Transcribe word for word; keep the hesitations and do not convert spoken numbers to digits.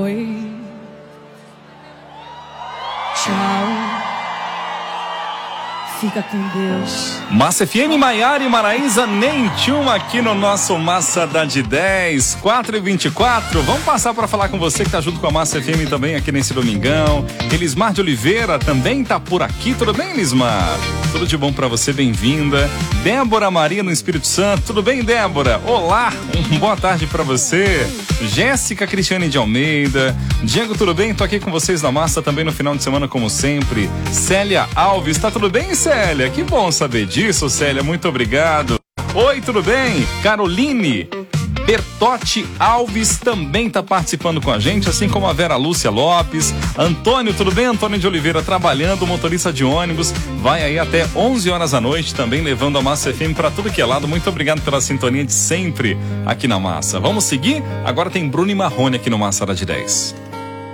Oi. Tchau. Fica com Deus. Massa F M, Maiara e Maraísa, nem tchum aqui no nosso Massa da de dez, quatro e vinte e quatro. Vamos passar para falar com você que tá junto com a Massa F M também aqui nesse domingão. Elismar de Oliveira também tá por aqui. Tudo bem, Elismar? Tudo de bom para você, bem-vinda. Débora Maria no Espírito Santo. Tudo bem, Débora? Olá, uma boa tarde para você. Jéssica Cristiane de Almeida. Diego, tudo bem? Tô aqui com vocês na Massa também no final de semana, como sempre. Célia Alves, tá tudo bem, Célia? Que bom saber disso, Célia, muito obrigado. Oi, tudo bem? Caroline Bertotti Alves também está participando com a gente, assim como a Vera Lúcia Lopes. Antônio, tudo bem? Antônio de Oliveira trabalhando, motorista de ônibus, vai aí até onze horas da noite, também levando a Massa F M para tudo que é lado. Muito obrigado pela sintonia de sempre aqui na Massa. Vamos seguir? Agora tem Bruno e Marrone aqui no Massa da de dez.